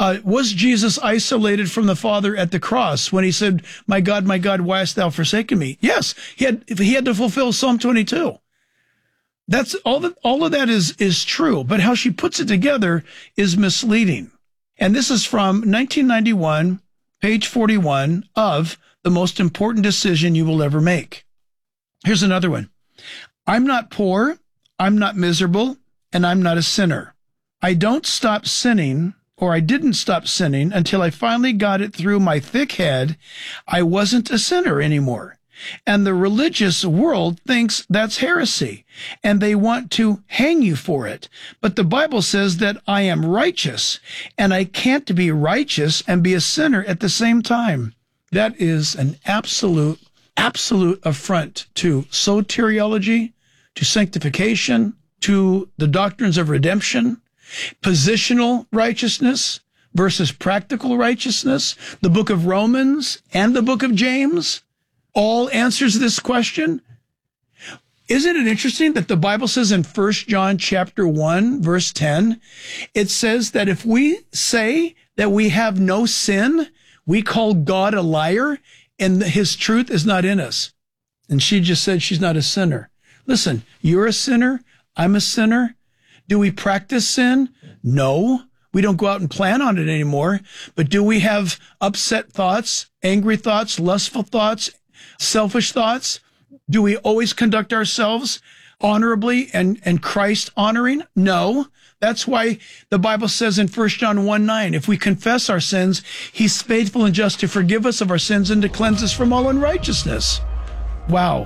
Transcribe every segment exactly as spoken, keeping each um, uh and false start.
Uh, was Jesus isolated from the Father at the cross when he said, my God, my God, why hast thou forsaken me? Yes, he had, he had to fulfill Psalm twenty-two. That's all that, all of that is, is true, but how she puts it together is misleading. And this is from nineteen ninety-one, page forty-one of The Most Important Decision You Will Ever Make. Here's another one. I'm not poor, I'm not miserable, and I'm not a sinner. I don't stop sinning, or I didn't stop sinning until I finally got it through my thick head. I wasn't a sinner anymore. And the religious world thinks that's heresy, and they want to hang you for it. But the Bible says that I am righteous, and I can't be righteous and be a sinner at the same time. That is an absolute, absolute affront to soteriology, to sanctification, to the doctrines of redemption, positional righteousness versus practical righteousness. The book of Romans and the book of James all answers this question. Isn't it interesting that the Bible says in First John chapter one, verse ten, it says that if we say that we have no sin, we call God a liar and his truth is not in us. And she just said she's not a sinner. Listen, you're a sinner. I'm a sinner. Do we practice sin? No. We don't go out and plan on it anymore. But do we have upset thoughts, angry thoughts, lustful thoughts, selfish thoughts? Do we always conduct ourselves honorably and, and Christ honoring? No. That's why the Bible says in First John one nine, if we confess our sins, he's faithful and just to forgive us of our sins and to cleanse us from all unrighteousness. Wow.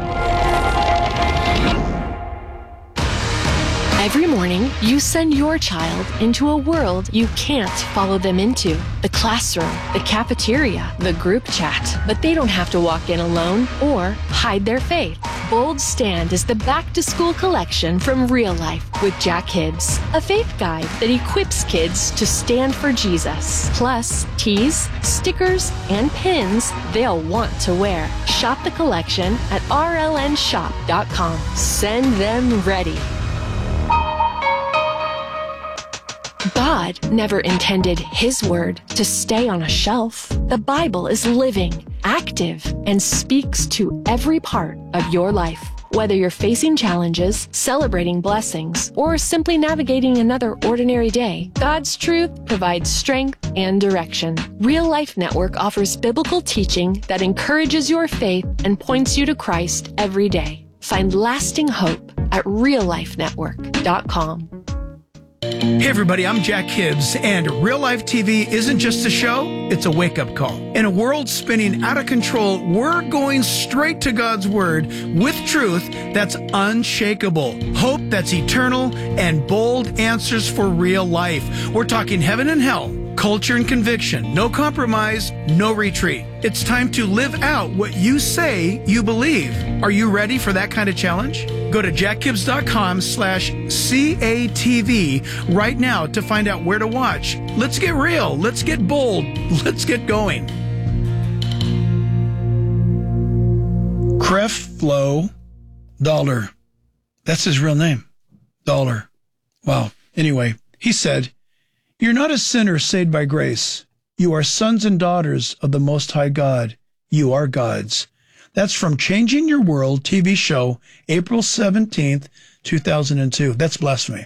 Every morning, you send your child into a world you can't follow them into. The classroom, the cafeteria, the group chat. But they don't have to walk in alone or hide their faith. Bold Stand is the back-to-school collection from Real Life with Jack Hibbs, a faith guide that equips kids to stand for Jesus. Plus, tees, stickers, and pins they'll want to wear. Shop the collection at R L N shop dot com. Send them ready. God never intended His word to stay on a shelf. The Bible is living, active, and speaks to every part of your life. Whether you're facing challenges, celebrating blessings, or simply navigating another ordinary day, God's truth provides strength and direction. Real Life Network offers biblical teaching that encourages your faith and points you to Christ every day. Find lasting hope at real life network dot com. Hey everybody, I'm Jack Hibbs, and Real Life T V isn't just a show, it's a wake-up call. In a world spinning out of control, we're going straight to God's Word with truth that's unshakable, hope that's eternal, and bold answers for real life. We're talking heaven and hell, culture and conviction, no compromise, no retreat. It's time to live out what you say you believe. Are you ready for that kind of challenge? Go to jack hibbs dot com slash C A T V right now to find out where to watch. Let's get real. Let's get bold. Let's get going. Creflo Dollar. That's his real name. Dollar. Wow. Anyway, he said, "You're not a sinner saved by grace. You are sons and daughters of the Most High God. You are God's." That's from Changing Your World T V show, April seventeenth, two thousand two. That's blasphemy.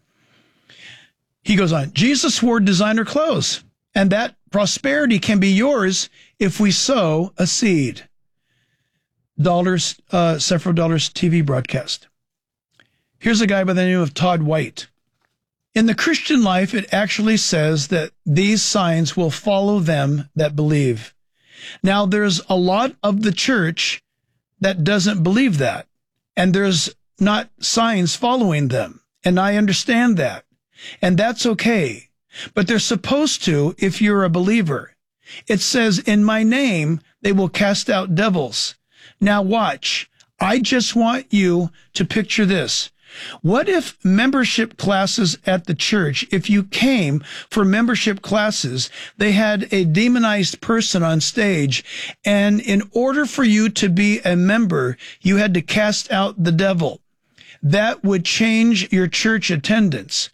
He goes on, Jesus wore designer clothes, and that prosperity can be yours if we sow a seed. Dollars, uh, several dollars T V broadcast. Here's a guy by the name of Todd White. In the Christian life, it actually says that these signs will follow them that believe. Now, there's a lot of the church that doesn't believe that, and there's not signs following them, and I understand that, and that's okay, but they're supposed to if you're a believer. It says, in my name, they will cast out devils. Now watch, I just want you to picture this. What if membership classes at the church, if you came for membership classes, they had a demonized person on stage, and in order for you to be a member, you had to cast out the devil? That would change your church attendance.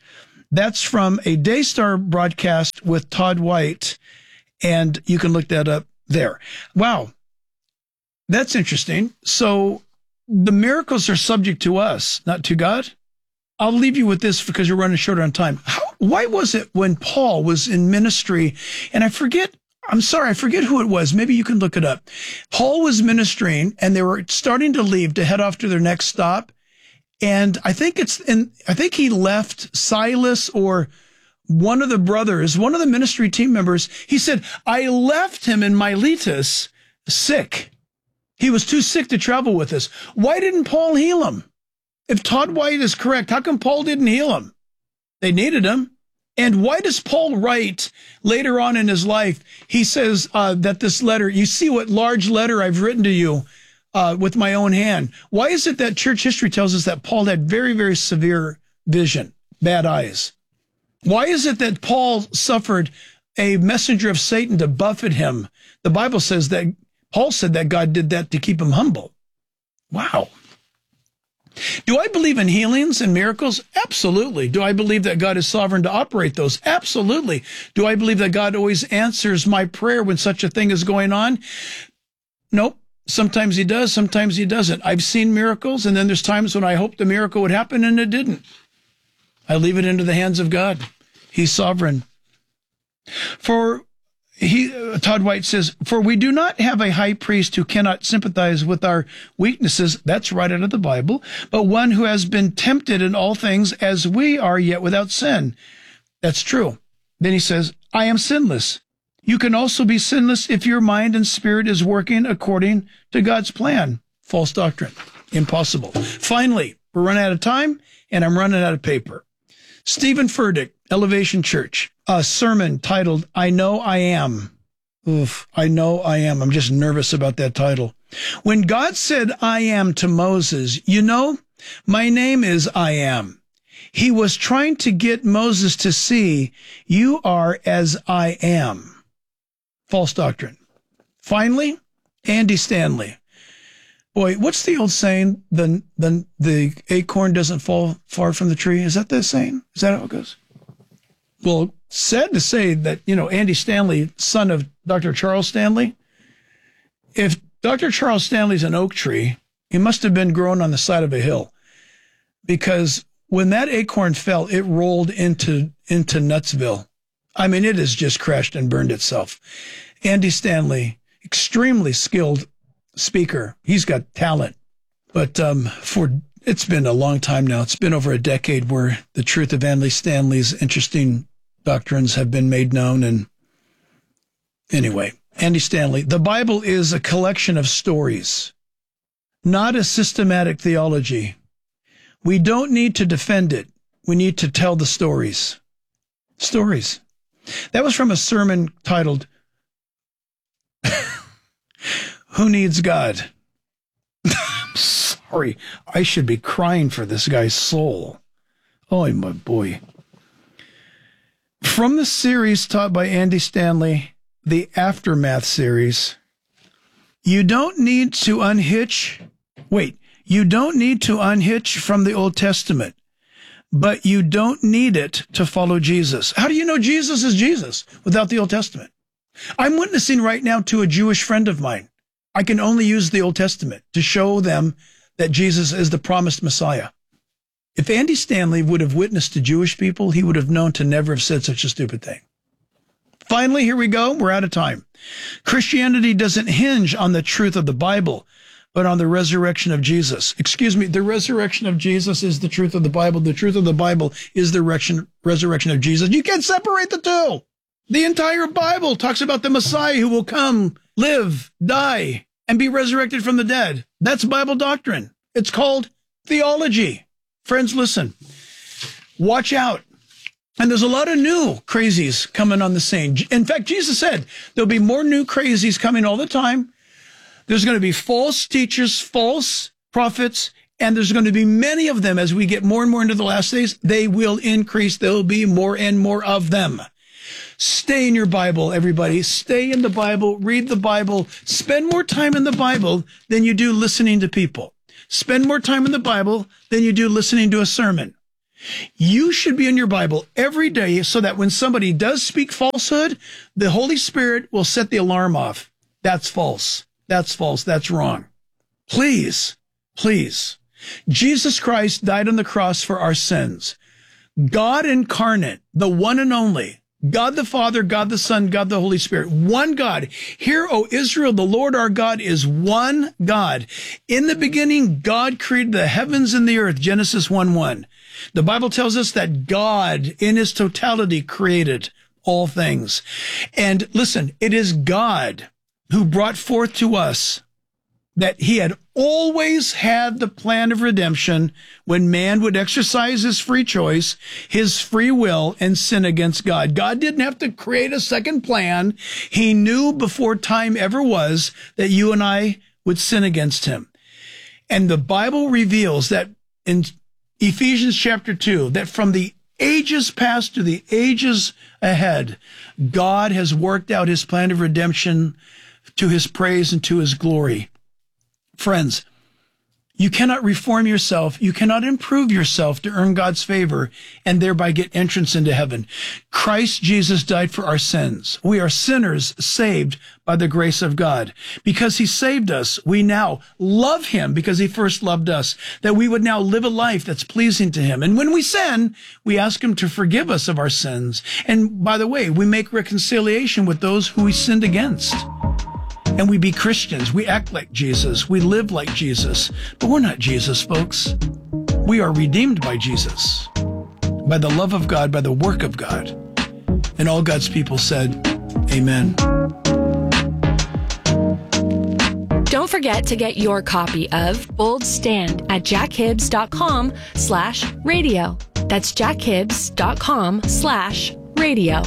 That's from a Daystar broadcast with Todd White, and you can look that up there. Wow. That's interesting. So the miracles are subject to us, not to God. I'll leave you with this because you're running short on time. How, why was it when Paul was in ministry, and I forget, I'm sorry, I forget who it was. Maybe you can look it up. Paul was ministering, and they were starting to leave to head off to their next stop. And I think it's in, I think he left Silas or one of the brothers, one of the ministry team members. He said, I left him in Miletus sick. He was too sick to travel with us. Why didn't Paul heal him? If Todd White is correct, how come Paul didn't heal him? They needed him. And why does Paul write later on in his life, he says uh, that this letter, you see what large letter I've written to you uh, with my own hand. Why is it that church history tells us that Paul had very, very severe vision, bad eyes? Why is it that Paul suffered a messenger of Satan to buffet him? The Bible says that Paul said that God did that to keep him humble. Wow. Do I believe in healings and miracles? Absolutely. Do I believe that God is sovereign to operate those? Absolutely. Do I believe that God always answers my prayer when such a thing is going on? Nope. Sometimes he does, sometimes he doesn't. I've seen miracles, and then there's times when I hoped the miracle would happen and it didn't. I leave it into the hands of God. He's sovereign. For He, uh, Todd White says, for we do not have a high priest who cannot sympathize with our weaknesses. That's right out of the Bible. But one who has been tempted in all things as we are, yet without sin. That's true. Then he says, I am sinless. You can also be sinless if your mind and spirit is working according to God's plan. False doctrine. Impossible. Finally, we're running out of time, and I'm running out of paper. Stephen Furtick, Elevation Church, a sermon titled, I Know I Am. Oof, I know I am. I'm just nervous about that title. When God said, I am to Moses, you know, my name is I am. He was trying to get Moses to see, you are as I am. False doctrine. Finally, Andy Stanley. Boy, what's the old saying? The, the, the acorn doesn't fall far from the tree. Is that the saying? Is that how it goes? Well, sad to say that, you know, Andy Stanley, son of Doctor Charles Stanley, if Doctor Charles Stanley's an oak tree, he must have been grown on the side of a hill, because when that acorn fell, it rolled into, into Nutsville. I mean, it has just crashed and burned itself. Andy Stanley, extremely skilled speaker. He's got talent, but um, for it's been a long time now. It's been over a decade where the truth of Andy Stanley's interesting doctrines have been made known. And anyway, Andy Stanley, the Bible is a collection of stories, not a systematic theology. We don't need to defend it. We need to tell the stories. Stories. That was from a sermon titled, Who Needs God? I'm sorry. I should be crying for this guy's soul. Oh, my boy. From the series taught by Andy Stanley, the Aftermath series, you don't need to unhitch. Wait, you don't need to unhitch from the Old Testament, but you don't need it to follow Jesus. How do you know Jesus is Jesus without the Old Testament? I'm witnessing right now to a Jewish friend of mine. I can only use the Old Testament to show them that Jesus is the promised Messiah. If Andy Stanley would have witnessed to Jewish people, he would have known to never have said such a stupid thing. Finally, here we go. We're out of time. Christianity doesn't hinge on the truth of the Bible, but on the resurrection of Jesus. Excuse me, the resurrection of Jesus is the truth of the Bible. The truth of the Bible is the resurrection of Jesus. You can't separate the two. The entire Bible talks about the Messiah who will come, live, die, and be resurrected from the dead. That's Bible doctrine. It's called theology. Friends, listen. Watch out. And there's a lot of new crazies coming on the scene. In fact, Jesus said there'll be more new crazies coming all the time. There's going to be false teachers, false prophets, and there's going to be many of them as we get more and more into the last days. They will increase. There'll be more and more of them. Stay in your Bible, everybody. Stay in the Bible. Read the Bible. Spend more time in the Bible than you do listening to people. Spend more time in the Bible than you do listening to a sermon. You should be in your Bible every day so that when somebody does speak falsehood, the Holy Spirit will set the alarm off. That's false. That's false. That's wrong. Please, please. Jesus Christ died on the cross for our sins. God incarnate, the one and only, God the Father, God the Son, God the Holy Spirit, one God. Hear, O Israel, the Lord our God is one God. In the beginning, God created the heavens and the earth, Genesis one one. The Bible tells us that God, in his totality, created all things. And listen, it is God who brought forth to us that he had always had the plan of redemption when man would exercise his free choice, his free will, and sin against God. God didn't have to create a second plan. He knew before time ever was that you and I would sin against him. And the Bible reveals that in Ephesians chapter two, that from the ages past to the ages ahead, God has worked out his plan of redemption to his praise and to his glory. Friends, you cannot reform yourself. You cannot improve yourself to earn God's favor and thereby get entrance into heaven. Christ Jesus died for our sins. We are sinners saved by the grace of God. Because he saved us, we now love him because he first loved us, that we would now live a life that's pleasing to him. And when we sin, we ask him to forgive us of our sins. And by the way, we make reconciliation with those who we sinned against. And we be Christians. We act like Jesus. We live like Jesus. But we're not Jesus, folks. We are redeemed by Jesus, by the love of God, by the work of God. And all God's people said, amen. Don't forget to get your copy of Bold Stand at jackhibbs.com slash radio. That's jackhibbs.com slash radio.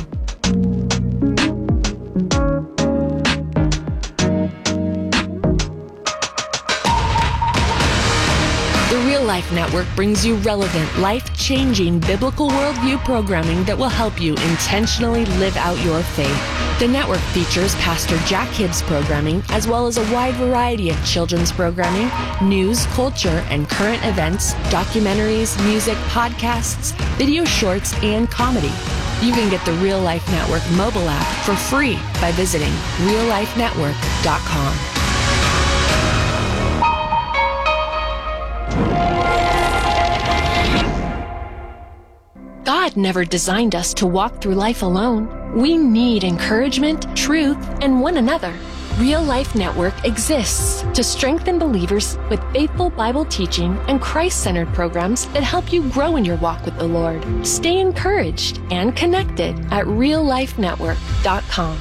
Life Network brings you relevant, life-changing biblical worldview programming that will help you intentionally live out your faith. The network features Pastor Jack Hibbs programming, as well as a wide variety of children's programming, news, culture, and current events, documentaries, music, podcasts, video shorts, and comedy. You can get the Real Life Network mobile app for free by visiting real life network dot com. God never designed us to walk through life alone. We need encouragement, truth, and one another. Real Life Network exists to strengthen believers with faithful Bible teaching and Christ-centered programs that help you grow in your walk with the Lord. Stay encouraged and connected at real life network dot com.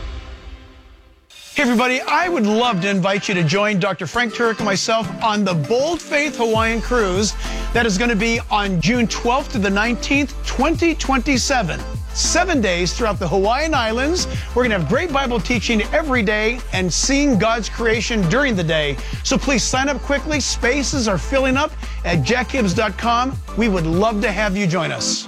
Hey everybody, I would love to invite you to join Doctor Frank Turek and myself on the Bold Faith Hawaiian Cruise that is going to be on June twelfth to the nineteenth, twenty twenty-seven. Seven days throughout the Hawaiian Islands. We're going to have great Bible teaching every day and seeing God's creation during the day. So please sign up quickly. Spaces are filling up at jack hibbs dot com. We would love to have you join us.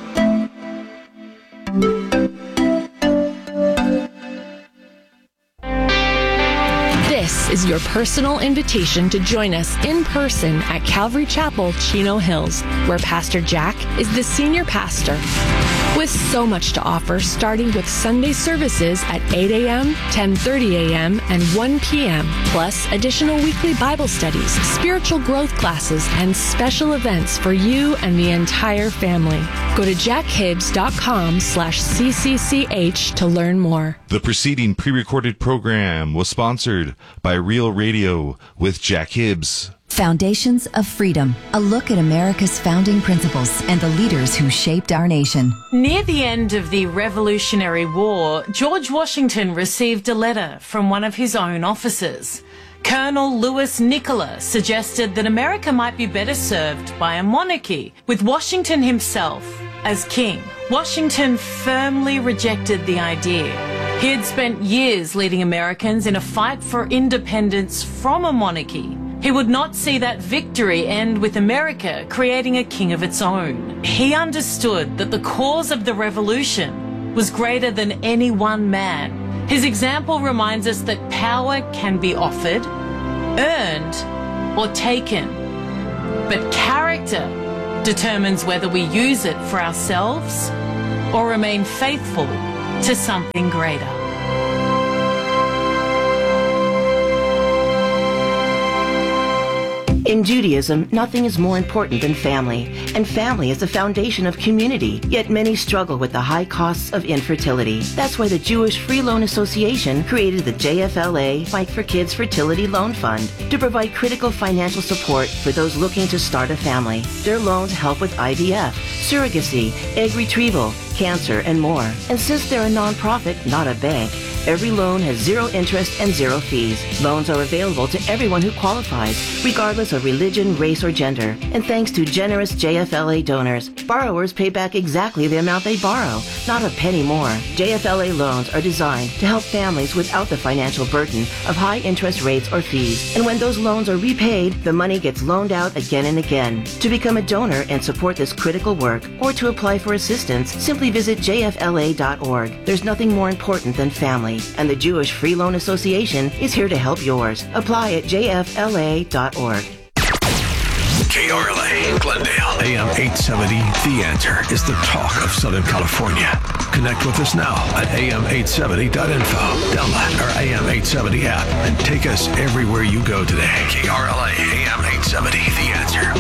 This is your personal invitation to join us in person at Calvary Chapel, Chino Hills, where Pastor Jack is the senior pastor. With so much to offer, starting with Sunday services at eight a.m., ten thirty a.m., and one p.m., plus additional weekly Bible studies, spiritual growth classes, and special events for you and the entire family. Go to jack hibbs dot com slash C C C H to learn more. The preceding pre-recorded program was sponsored by Real Radio with Jack Hibbs. Foundations of Freedom, a look at America's founding principles and the leaders who shaped our nation. Near the end of the Revolutionary War, George Washington received a letter from one of his own officers. Colonel Louis Nicola suggested that America might be better served by a monarchy, with Washington himself as king. Washington firmly rejected the idea. He had spent years leading Americans in a fight for independence from a monarchy. He would not see that victory end with America creating a king of its own. He understood that the cause of the revolution was greater than any one man. His example reminds us that power can be offered, earned, or taken. But character determines whether we use it for ourselves or remain faithful to something greater. In Judaism, nothing is more important than family, and family is the foundation of community, yet many struggle with the high costs of infertility. That's why the Jewish Free Loan Association created the J F L A Fight for Kids Fertility Loan Fund to provide critical financial support for those looking to start a family. Their loans help with I V F, surrogacy, egg retrieval, cancer, and more. And since they're a nonprofit, not a bank, every loan has zero interest and zero fees. Loans are available to everyone who qualifies, regardless of religion, race, or gender. And thanks to generous J F L A donors, borrowers pay back exactly the amount they borrow, not a penny more. J F L A loans are designed to help families without the financial burden of high interest rates or fees. And when those loans are repaid, the money gets loaned out again and again. To become a donor and support this critical work, or to apply for assistance, simply visit J F L A dot org. There's nothing more important than family, and the Jewish Free Loan Association is here to help yours. Apply at J F L A dot org. K R L A, Glendale, A M eight seventy. The Answer is the talk of Southern California. Connect with us now at A M eight seventy dot info. Download our A M eight seventy app and take us everywhere you go today. K R L A, A M eight seventy. The Answer.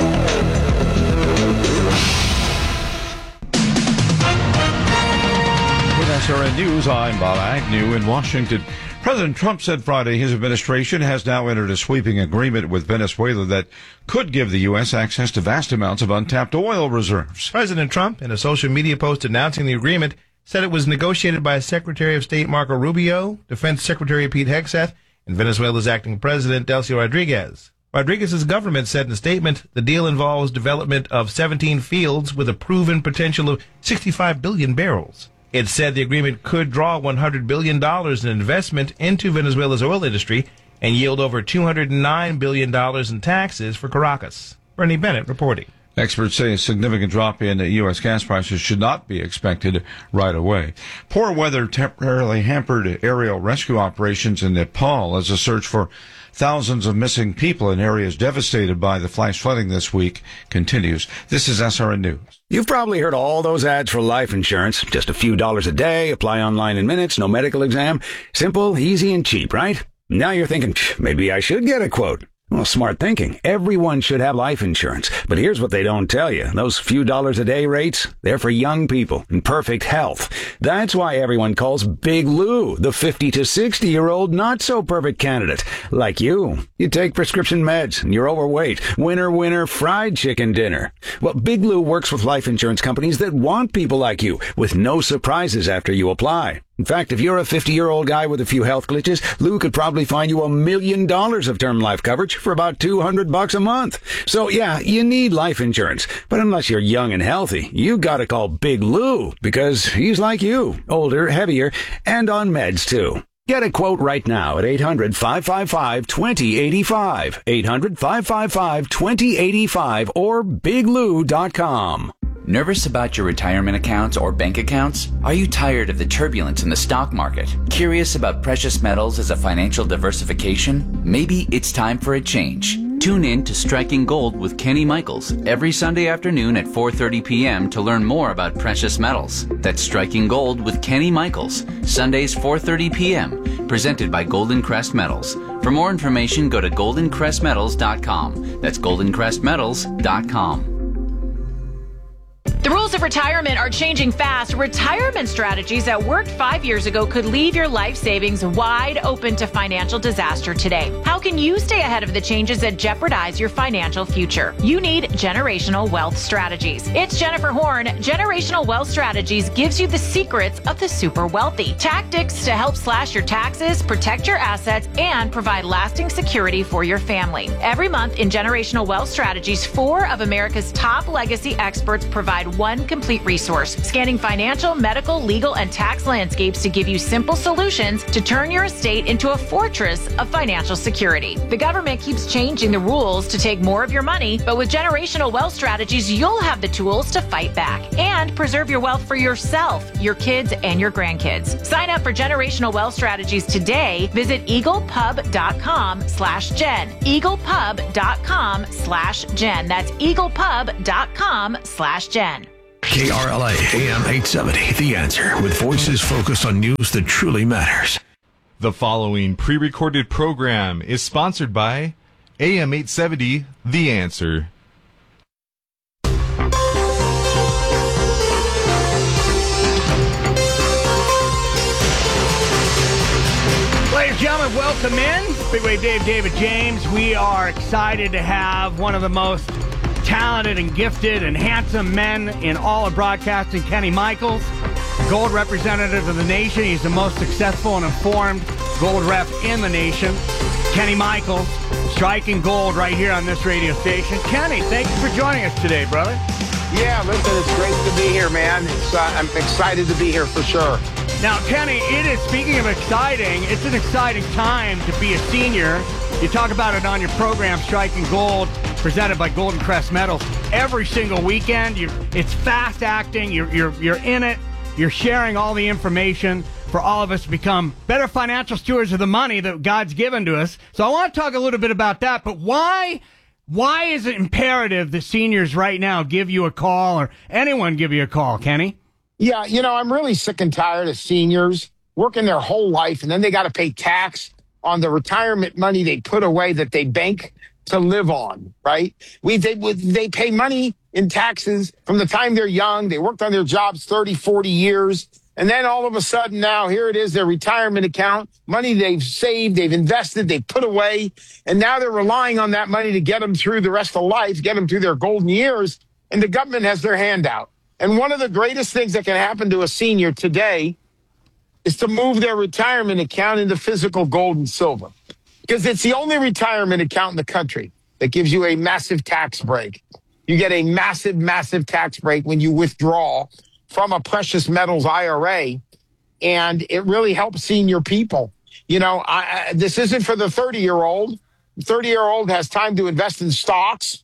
With S R N News, I'm Bob Agnew in Washington. President Trump said Friday his administration has now entered a sweeping agreement with Venezuela that could give the U S access to vast amounts of untapped oil reserves. President Trump, in a social media post announcing the agreement, said it was negotiated by Secretary of State Marco Rubio, Defense Secretary Pete Hegseth, and Venezuela's acting president Delcy Rodriguez. Rodriguez's government said in a statement the deal involves development of seventeen fields with a proven potential of sixty-five billion barrels. It said the agreement could draw one hundred billion dollars in investment into Venezuela's oil industry and yield over two hundred nine billion dollars in taxes for Caracas. Bernie Bennett reporting. Experts say a significant drop in U S gas prices should not be expected right away. Poor weather temporarily hampered aerial rescue operations in Nepal as a search for thousands of missing people in areas devastated by the flash flooding this week continues. This is S R N News. You've probably heard all those ads for life insurance. Just a few dollars a day, apply online in minutes, no medical exam. Simple, easy, and cheap, right? Now you're thinking, maybe I should get a quote. Well, smart thinking. Everyone should have life insurance. But here's what they don't tell you. Those few dollars a day rates, they're for young people in perfect health. That's why everyone calls Big Lou the fifty to sixty year old not so perfect candidate. Like you. You take prescription meds and you're overweight. Winner, winner, fried chicken dinner. Well, Big Lou works with life insurance companies that want people like you with no surprises after you apply. In fact, if you're a fifty-year-old guy with a few health glitches, Lou could probably find you a million dollars of term life coverage for about two hundred bucks a month. So yeah, you need life insurance. But unless you're young and healthy, you gotta call Big Lou because he's like you, older, heavier, and on meds too. Get a quote right now at eight hundred, five five five, two zero eight five, eight hundred, five five five, two zero eight five, or big lou dot com. Nervous about your retirement accounts or bank accounts? Are you tired of the turbulence in the stock market? Curious about precious metals as a financial diversification? Maybe it's time for a change. Tune in to Striking Gold with Kenny Michaels every Sunday afternoon at four thirty p.m. to learn more about precious metals. That's Striking Gold with Kenny Michaels, Sundays four thirty p.m., presented by Golden Crest Metals. For more information, go to golden crest metals dot com. That's golden crest metals dot com. The rules of retirement are changing fast. Retirement strategies that worked five years ago could leave your life savings wide open to financial disaster today. How can you stay ahead of the changes that jeopardize your financial future? You need Generational Wealth Strategies. It's Jennifer Horn. Generational Wealth Strategies gives you the secrets of the super wealthy. Tactics to help slash your taxes, protect your assets, and provide lasting security for your family. Every month in Generational Wealth Strategies, four of America's top legacy experts provide one complete resource, scanning financial, medical, legal, and tax landscapes to give you simple solutions to turn your estate into a fortress of financial security. The government keeps changing the rules to take more of your money, but with generational wealth strategies, you'll have the tools to fight back and preserve your wealth for yourself, your kids, and your grandkids. Sign up for generational wealth strategies today. Visit eaglepub.com slash Jen. eaglepub.com slash Jen. That's eaglepub.com slash Jen. K R L A A M eight seventy, The Answer, with voices focused on news that truly matters. The following pre-recorded program is sponsored by A M eight seventy, The Answer. Ladies and gentlemen, welcome in. Big Wave Dave, David James. We are excited to have one of the most talented and gifted and handsome men in all of broadcasting, Kenny Michaels, gold representative of the nation. He's the most successful and informed gold rep in the nation. Kenny Michaels, striking gold right here on this radio station. Kenny, thank you for joining us today, brother. Yeah, listen, it's great to be here, man. It's, uh, I'm excited to be here for sure. Now, Kenny, it is, speaking of exciting, it's an exciting time to be a senior. You talk about it on your program, Striking Gold, presented by Golden Crest Metals. Every single weekend, you, it's fast acting, you're, you're, you're in it, you're sharing all the information for all of us to become better financial stewards of the money that God's given to us. So I want to talk a little bit about that, but why... Why is it imperative that seniors right now give you a call or anyone give you a call, Kenny? Yeah, you know, I'm really sick and tired of seniors working their whole life, and then they got to pay tax on the retirement money they put away that they bank to live on, right? We they, they pay money in taxes from the time they're young. They worked on their jobs thirty, forty years. And then all of a sudden now, here it is, their retirement account, money they've saved, they've invested, they've put away, and now they're relying on that money to get them through the rest of life, get them through their golden years, and the government has their hand out. And one of the greatest things that can happen to a senior today is to move their retirement account into physical gold and silver, because it's the only retirement account in the country that gives you a massive tax break. You get a massive, massive tax break when you withdraw from a precious metals I R A, and it really helps senior people. You know, I, I, this isn't for the thirty-year-old. The thirty-year-old has time to invest in stocks,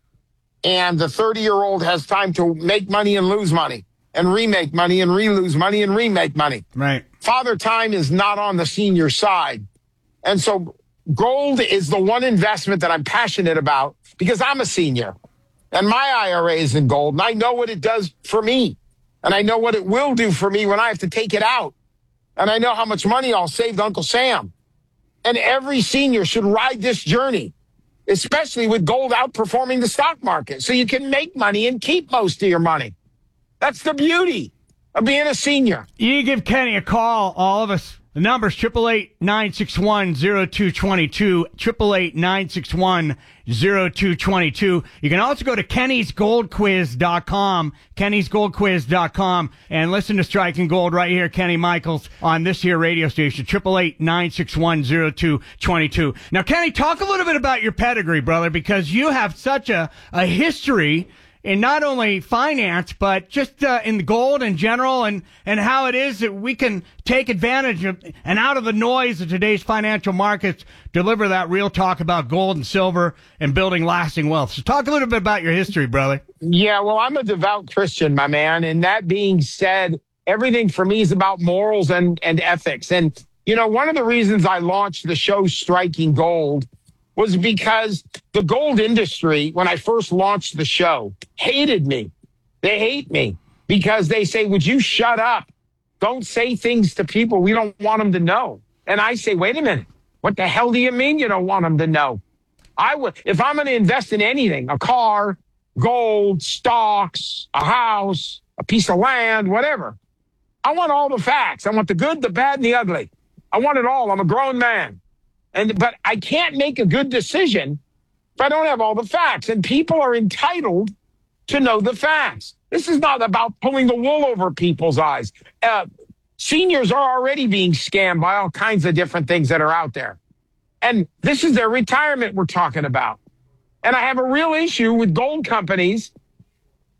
and the thirty-year-old has time to make money and lose money, and remake money and re-lose money and remake money. Right. Father Time is not on the senior side. And so gold is the one investment that I'm passionate about because I'm a senior, and my I R A is in gold, and I know what it does for me. And I know what it will do for me when I have to take it out. And I know how much money I'll save to Uncle Sam. And every senior should ride this journey, especially with gold outperforming the stock market, so you can make money and keep most of your money. That's the beauty of being a senior. You give Kenny a call, all of us. The number's eight eight eight, nine six one, zero two two two, eight eight eight, nine six one, zero two two two. You can also go to kennys gold quiz dot com, kennys gold quiz dot com, and listen to Striking Gold right here, Kenny Michaels, on this here radio station, eight eight eight, nine six one, zero two two two. Now, Kenny, talk a little bit about your pedigree, brother, because you have such a, a history in not only finance, but just uh, in gold in general, and, and how it is that we can take advantage of and out of the noise of today's financial markets, deliver that real talk about gold and silver and building lasting wealth. So talk a little bit about your history, brother. Yeah, well, I'm a devout Christian, my man. And that being said, everything for me is about morals and, and ethics. And, you know, one of the reasons I launched the show Striking Gold was because the gold industry, when I first launched the show, hated me. They hate me because they say, would you shut up? Don't say things to people we don't want them to know. And I say, wait a minute. What the hell do you mean you don't want them to know? I would, if I'm going to invest in anything, a car, gold, stocks, a house, a piece of land, whatever, I want all the facts. I want the good, the bad, and the ugly. I want it all. I'm a grown man. And, but I can't make a good decision if I don't have all the facts. And people are entitled to know the facts. This is not about pulling the wool over people's eyes. Uh, seniors are already being scammed by all kinds of different things that are out there. And this is their retirement we're talking about. And I have a real issue with gold companies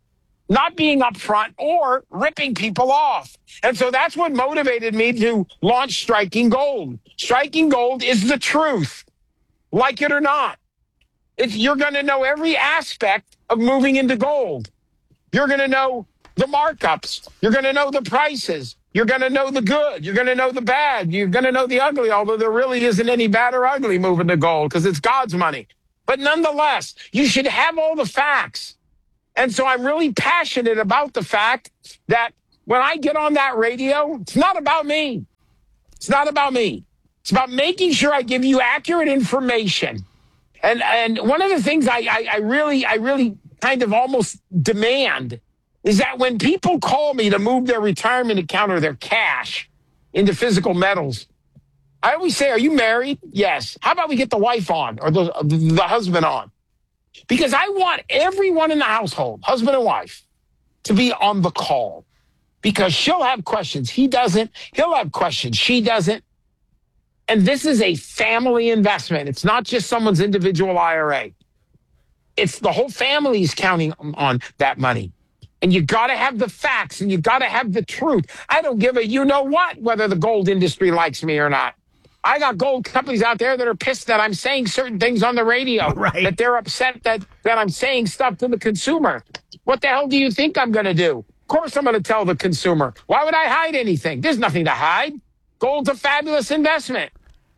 not being upfront or ripping people off. And so that's what motivated me to launch Striking Gold. Striking Gold is the truth, like it or not. It's, you're going to know every aspect of moving into gold. You're going to know the markups. You're going to know the prices. You're going to know the good. You're going to know the bad. You're going to know the ugly, although there really isn't any bad or ugly moving to gold because it's God's money. But nonetheless, you should have all the facts. And so I'm really passionate about the fact that when I get on that radio, it's not about me. It's not about me. It's about making sure I give you accurate information. And and one of the things I, I, I really, I really kind of almost demand is that when people call me to move their retirement account or their cash into physical metals, I always say, are you married? Yes. How about we get the wife on or the, the husband on? Because I want everyone in the household, husband and wife, to be on the call. Because she'll have questions. He doesn't. He'll have questions. She doesn't. And this is a family investment. It's not just someone's individual I R A. It's the whole family is counting on that money. And you got to have the facts and you got to have the truth. I don't give a you know what whether the gold industry likes me or not. I got gold companies out there that are pissed that I'm saying certain things on the radio, right. That they're upset that, that I'm saying stuff to the consumer. What the hell do you think I'm going to do? Of course I'm going to tell the consumer. Why would I hide anything? There's nothing to hide. Gold's a fabulous investment.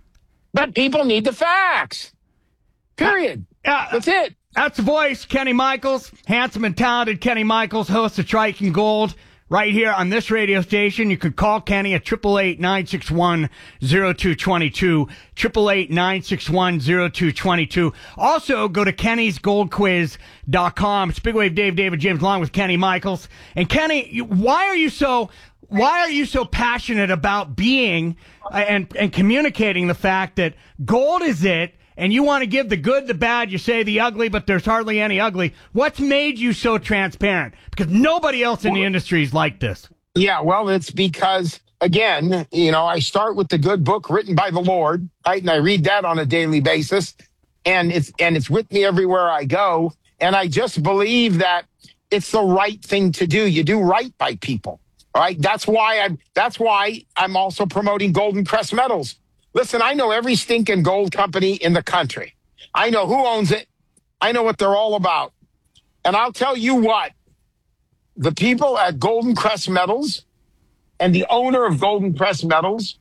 But people need the facts. Period. Uh, That's it. That's the voice, Kenny Michaels. Handsome and talented Kenny Michaels, host of Striking Gold. Right here on this radio station, you could call Kenny at eight eight eight, nine six one, zero two two two, eight eight eight, nine six one, zero two two two. Also, go to kennys gold quiz dot com. It's Big Wave Dave, David James, along with Kenny Michaels. And Kenny, you, why are you so why are you so passionate about being uh, and and communicating the fact that gold is it? And you want to give the good, the bad, you say the ugly, but there's hardly any ugly. What's made you so transparent? Because nobody else in the industry is like this. Yeah, well, it's because, again, you know, I start with the good book written by the Lord, right? And I read that on a daily basis. And it's and it's with me everywhere I go. And I just believe that it's the right thing to do. You do right by people. All right. That's why I'm that's why I'm also promoting Golden Crest Metals. Listen, I know every stinking gold company in the country. I know who owns it. I know what they're all about. And I'll tell you what, the people at Golden Crest Metals and the owner of Golden Crest Metals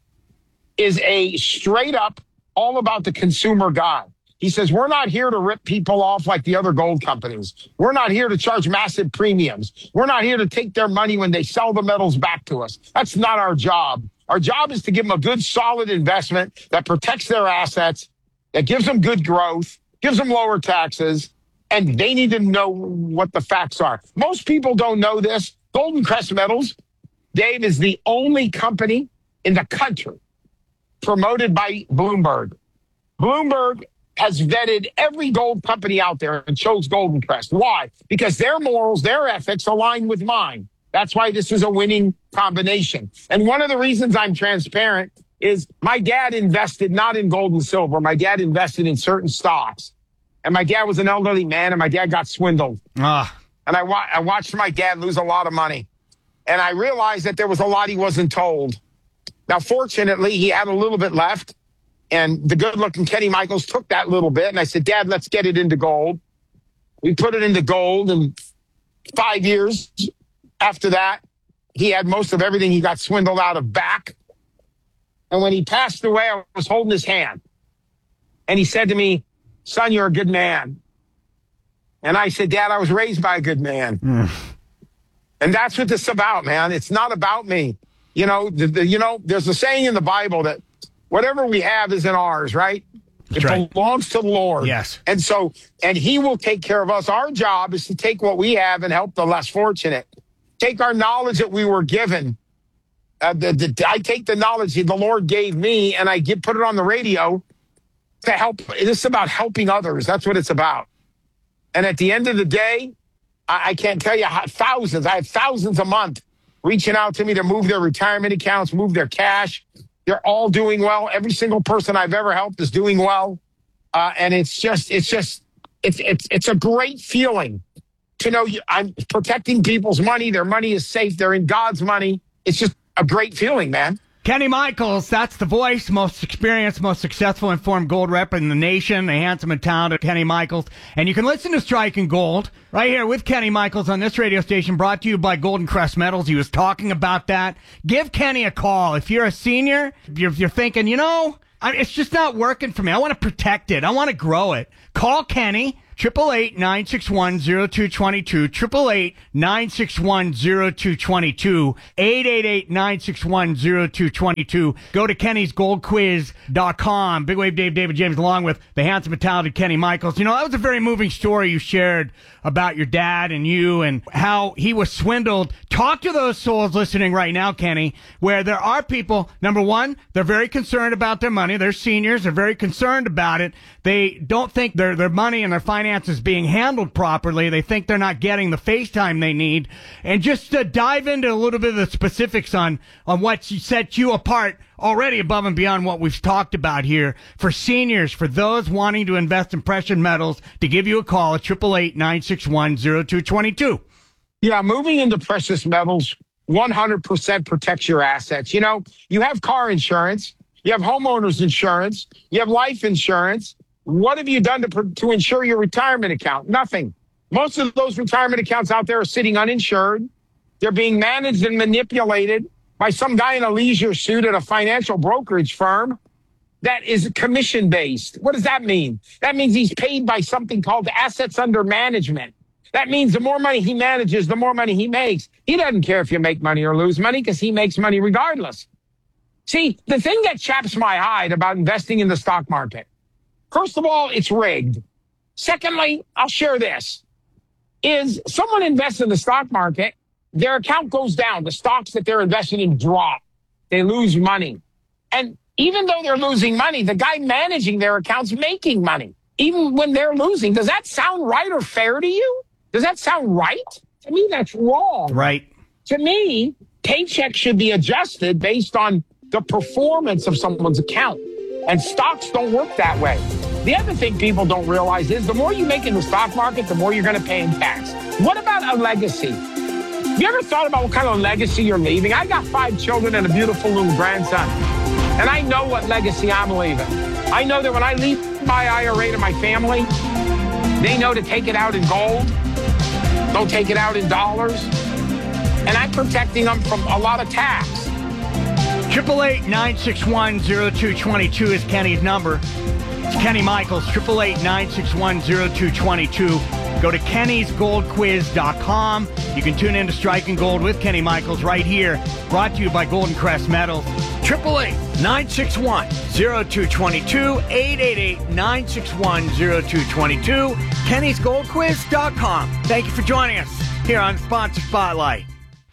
is a straight up all about the consumer guy. He says, we're not here to rip people off like the other gold companies. We're not here to charge massive premiums. We're not here to take their money when they sell the metals back to us. That's not our job. Our job is to give them a good, solid investment that protects their assets, that gives them good growth, gives them lower taxes, and they need to know what the facts are. Most people don't know this. Golden Crest Metals, Dave, is the only company in the country promoted by Bloomberg. Bloomberg has vetted every gold company out there and chose Golden Crest. Why? Because their morals, their ethics align with mine. That's why this is a winning combination. And one of the reasons I'm transparent is my dad invested not in gold and silver. My dad invested in certain stocks. And my dad was an elderly man, and my dad got swindled. Ah. And I, wa- I watched my dad lose a lot of money. And I realized that there was a lot he wasn't told. Now, fortunately, he had a little bit left. And the good-looking Kenny Michaels took that little bit. And I said, Dad, let's get it into gold. We put it into gold, and five years after that, he had most of everything he got swindled out of back. And when he passed away, I was holding his hand. And he said to me, son, you're a good man. And I said, Dad, I was raised by a good man. Mm. And that's what this is about, man. It's not about me. You know, the, the, you know, there's a saying in the Bible that whatever we have isn't ours, right? That's it right. belongs to the Lord. Yes. And so, and he will take care of us. Our job is to take what we have and help the less fortunate. Take our knowledge that we were given. Uh, the, the, I take the knowledge the Lord gave me and I get, put it on the radio to help. It's about helping others. That's what it's about. And at the end of the day, I, I can't tell you how thousands, I have thousands a month reaching out to me to move their retirement accounts, move their cash. They're all doing well. Every single person I've ever helped is doing well. Uh, and it's just, it's just, it's, it's, it's a great feeling to know you, I'm protecting people's money. Their money is safe. They're in God's money. It's just a great feeling, man. Kenny Michaels, that's the voice, most experienced, most successful informed gold rep in the nation, the handsome and talented Kenny Michaels. And you can listen to Striking Gold right here with Kenny Michaels on this radio station, brought to you by Golden Crest Metals. He was talking about that. Give Kenny a call. If you're a senior, if you're, if you're thinking, you know, I, it's just not working for me. I want to protect it. I want to grow it. Call Kenny. eight eight eight, nine six one, zero two two two, eight eight eight, nine six one, zero two two two, eight eight eight, nine six one, zero two two two. Go to Kenny's Gold Quiz dot com. Big Wave Dave, David James, along with the handsome and talented Kenny Michaels. You know, that was a very moving story you shared about your dad and you and how he was swindled. Talk to those souls listening right now, Kenny, where there are people, number one, they're very concerned about their money. They're seniors. They're very concerned about it. They don't think their their money and their finances being handled properly. They think they're not getting the FaceTime they need. And just to dive into a little bit of the specifics on, on what set you apart already above and beyond what we've talked about here. For seniors, for those wanting to invest in precious metals, to give you a call at eight eight eight, nine six one, zero two two two. Yeah, moving into precious metals one hundred percent protects your assets. You know, you have car insurance, you have homeowners insurance, you have life insurance. What have you done to to insure your retirement account? Nothing. Most of those retirement accounts out there are sitting uninsured. They're being managed and manipulated by some guy in a leisure suit at a financial brokerage firm that is commission-based. What does that mean? That means he's paid by something called assets under management. That means the more money he manages, the more money he makes. He doesn't care if you make money or lose money because he makes money regardless. See, the thing that chaps my hide about investing in the stock market, first of all, it's rigged. Secondly, I'll share this, is someone invests in the stock market, their account goes down. The stocks that they're investing in drop. They lose money. And even though they're losing money, the guy managing their account's making money, even when they're losing. Does that sound right or fair to you? Does that sound right? To me, that's wrong. Right. To me, paychecks should be adjusted based on the performance of someone's account. And stocks don't work that way. The other thing people don't realize is the more you make in the stock market, the more you're going to pay in tax. What about a legacy? You ever thought about what kind of legacy you're leaving? I got five children and a beautiful little grandson. And I know what legacy I'm leaving. I know that when I leave my I R A to my family, they know to take it out in gold. Don't take it out in dollars. And I'm protecting them from a lot of tax. eight eight eight, nine six one, zero two two two is Kenny's number. It's Kenny Michaels, eight eight eight, nine six one, zero two two two. Go to Kenny's Gold Quiz dot com. You can tune in to Striking Gold with Kenny Michaels right here. Brought to you by Golden Crest Metals. eight eight eight, nine six one, zero two two two. eight eight eight, nine six one, zero two two two. Kenny's Gold Quiz dot com. Thank you for joining us here on Sponsor Spotlight.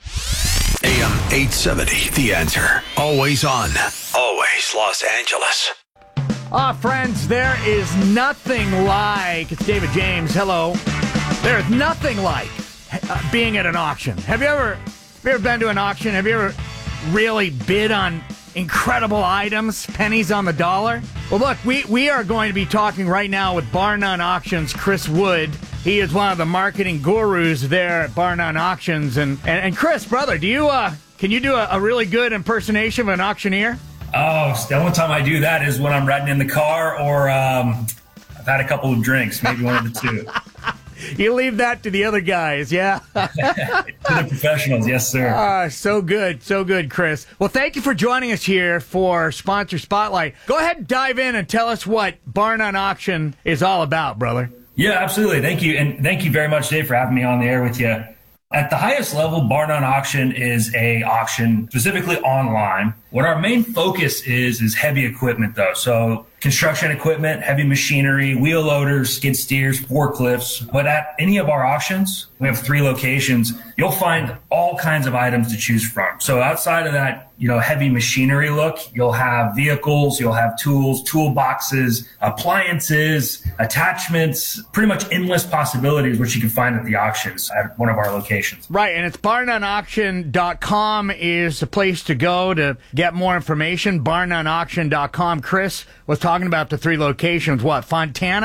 A M eight seventy, The Answer. Always on. Always Los Angeles. Ah, friends, there is nothing like, it's David James, hello. There is nothing like uh, being at an auction. Have you ever, have you ever been to an auction? Have you ever really bid on incredible items, pennies on the dollar? Well, look, we, we are going to be talking right now with Bar None Auctions, Chris Wood. He is one of the marketing gurus there at Bar None Auctions. And, and, and Chris, brother, do you uh, can you do a, a really good impersonation of an auctioneer? Oh, the only time I do that is when I'm riding in the car or um, I've had a couple of drinks, maybe one of the two. You leave that to the other guys, yeah? To the professionals, yes, sir. Ah, so good, so good, Chris. Well, thank you for joining us here for Sponsor Spotlight. Go ahead and dive in and tell us what Bar None Auction is all about, brother. Yeah, absolutely. Thank you. And thank you very much, Dave, for having me on the air with you. At the highest level, Bar None Auction is a auction specifically online. What our main focus is, is heavy equipment, though. So construction equipment, heavy machinery, wheel loaders, skid steers, forklifts. But at any of our auctions, we have three locations, you'll find all kinds of items to choose from. So outside of that, you know, heavy machinery look, you'll have vehicles, you'll have tools, toolboxes, appliances, attachments, pretty much endless possibilities, which you can find at the auctions at one of our locations. Right, and it's bar none auction dot com is the place to go to get more information, bar none auction dot com. Chris was talking about the three locations. What, Fontana,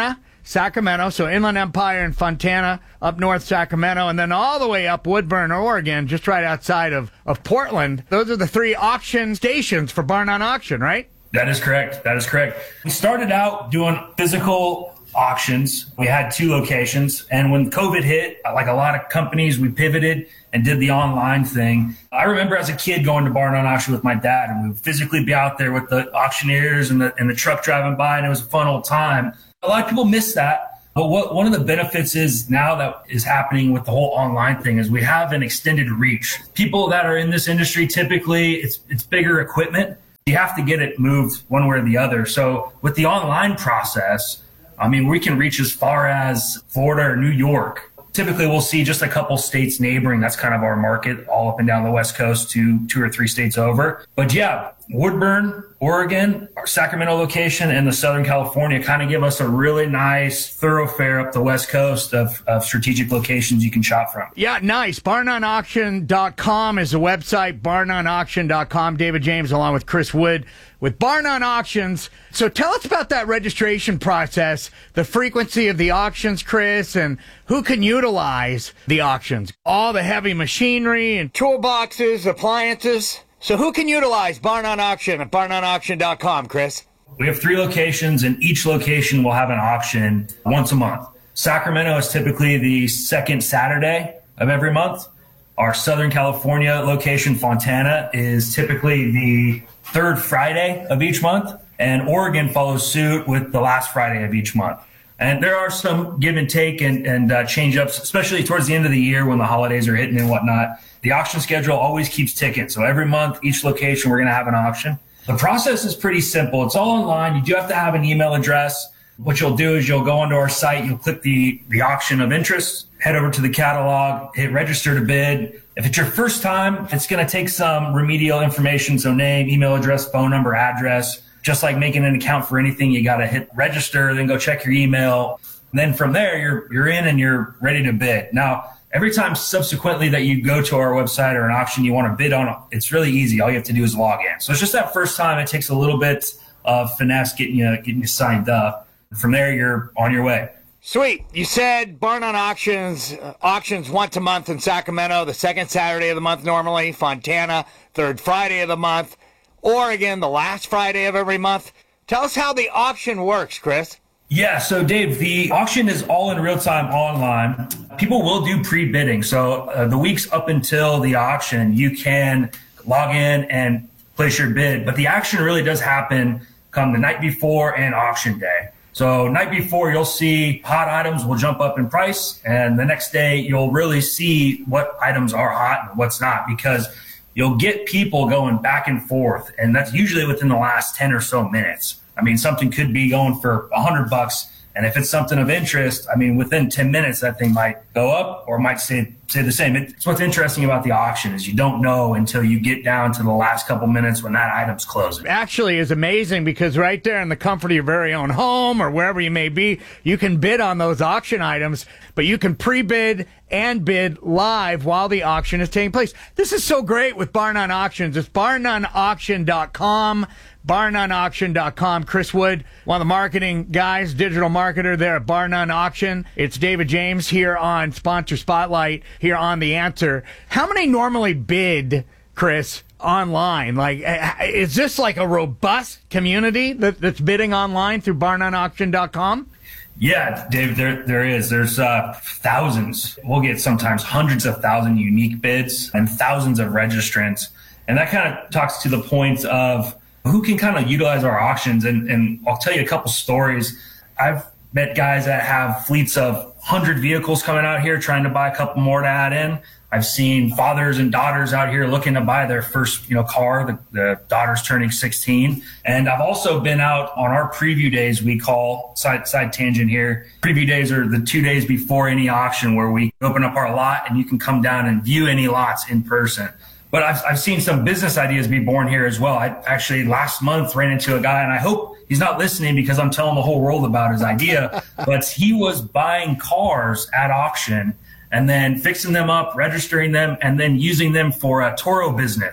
Sacramento, so Inland Empire and Fontana, up north Sacramento, and then all the way up Woodburn, Oregon, just right outside of, of Portland. Those are the three auction stations for Barn on Auction, right? That is correct. That is correct. We started out doing physical auctions. We had two locations. And when COVID hit, like a lot of companies, we pivoted and did the online thing. I remember as a kid going to Barn on Auction with my dad, and we would physically be out there with the auctioneers and the, and the truck driving by, and it was a fun old time. A lot of people miss that. But what one of the benefits is now that is happening with the whole online thing is we have an extended reach. People that are in this industry, typically it's it's bigger equipment. You have to get it moved one way or the other. So with the online process, I mean, we can reach as far as Florida or New York. Typically, we'll see just a couple states neighboring. That's kind of our market, all up and down the West Coast to two or three states over. But yeah, Woodburn, Oregon, our Sacramento location, and the Southern California kind of give us a really nice thoroughfare up the West Coast of, of strategic locations you can shop from. Yeah, nice. barn on auction dot com is the website, barn on auction dot com. David James along with Chris Wood with Barn on Auctions. So tell us about that registration process, the frequency of the auctions, Chris, and who can utilize the auctions. All the heavy machinery and toolboxes, appliances. So who can utilize Barn on Auction at barn on auction dot com, Chris? We have three locations, and each location will have an auction once a month. Sacramento is typically the second Saturday of every month. Our Southern California location, Fontana, is typically the third Friday of each month, and Oregon follows suit with the last Friday of each month. And there are some give and take and, and uh, change ups, especially towards the end of the year when the holidays are hitting and whatnot. The auction schedule always keeps ticking. So every month, each location, we're going to have an auction. The process is pretty simple. It's all online. You do have to have an email address. What you'll do is you'll go onto our site, you'll click the, the auction of interest, head over to the catalog, hit register to bid. If it's your first time, it's going to take some remedial information. So name, email address, phone number, address. Just like making an account for anything, you got to hit register, then go check your email. And then from there, you're you're in and you're ready to bid. Now, every time subsequently that you go to our website or an auction you want to bid on, it's really easy. All you have to do is log in. So it's just that first time. It takes a little bit of finesse getting you getting you signed up. From there, you're on your way. Sweet. You said Barn on Auctions, uh, auctions once a month in Sacramento, the second Saturday of the month normally, Fontana, third Friday of the month, Oregon, the last Friday of every month. Tell us how the auction works, Chris. Yeah, so Dave, the auction is all in real time online. People will do pre-bidding. So uh, the weeks up until the auction, you can log in and place your bid. But the action really does happen come the night before and auction day. So night before, you'll see hot items will jump up in price. And the next day, you'll really see what items are hot and what's not, because you'll get people going back and forth. And that's usually within the last ten or so minutes. I mean, something could be going for a hundred bucks. And if it's something of interest, I mean, within ten minutes, that thing might go up or might stay, stay the same. It's what's interesting about the auction is you don't know until you get down to the last couple minutes when that item's closing. Actually is amazing because right there in the comfort of your very own home or wherever you may be, you can bid on those auction items, but you can pre-bid and bid live while the auction is taking place. This is so great with Barn on Auctions. It's barn on auction dot com. barn on auction dot com. Chris Wood, one of the marketing guys, digital marketer there at Barn on Auction. It's David James here on Sponsor Spotlight, here on The Answer. How many normally bid, Chris, online? Like, is this like a robust community that, that's bidding online through barn on auction dot com? Yeah, Dave, there there is. There's uh, thousands. We'll get sometimes hundreds of thousand unique bids and thousands of registrants. And that kind of talks to the point of who can kind of utilize our auctions. And, and I'll tell you a couple stories. I've met guys that have fleets of one hundred vehicles coming out here trying to buy a couple more to add in. I've seen fathers and daughters out here looking to buy their first, you know, car. The, the daughter's turning sixteen. And I've also been out on our preview days, we call, side, side tangent here. Preview days are the two days before any auction where we open up our lot and you can come down and view any lots in person. But I've, I've seen some business ideas be born here as well. I actually last month ran into a guy, and I hope he's not listening because I'm telling the whole world about his idea, but he was buying cars at auction and then fixing them up, registering them, and then using them for a Toro business.